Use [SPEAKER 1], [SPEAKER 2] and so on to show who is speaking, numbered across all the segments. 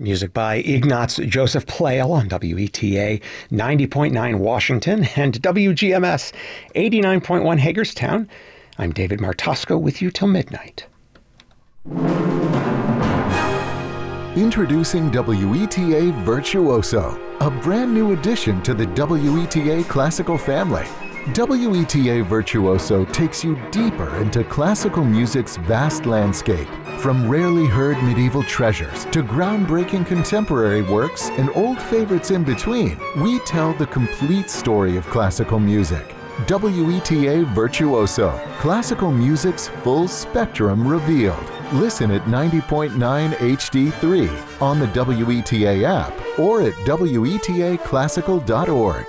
[SPEAKER 1] Music by Ignaz Joseph Pleyel on WETA 90.9 Washington and WGMS 89.1 Hagerstown. I'm David Martosco with you till midnight.
[SPEAKER 2] Introducing WETA Virtuoso, a brand new addition to the WETA classical family. WETA Virtuoso takes you deeper into classical music's vast landscape. From rarely heard medieval treasures to groundbreaking contemporary works and old favorites in between, we tell the complete story of classical music. WETA Virtuoso, classical music's full spectrum revealed. Listen at 90.9 HD3 on the WETA app or at WETAclassical.org.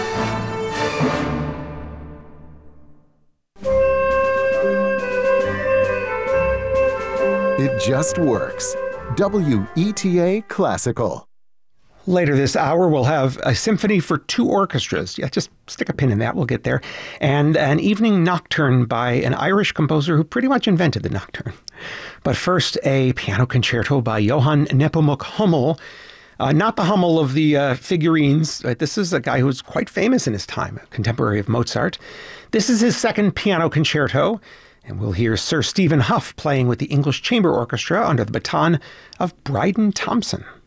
[SPEAKER 2] It just works. WETA Classical.
[SPEAKER 1] Later this hour, we'll have a symphony for two orchestras. Yeah, just stick a pin in that. We'll get there. And an evening nocturne by an Irish composer who pretty much invented the nocturne. But first, a piano concerto by Johann Nepomuk Hummel. Not the Hummel of the figurines. This is a guy who's quite famous in his time, a contemporary of Mozart. This is his second piano concerto. And we'll hear Sir Stephen Hough playing with the English Chamber Orchestra under the baton of Bryden Thompson.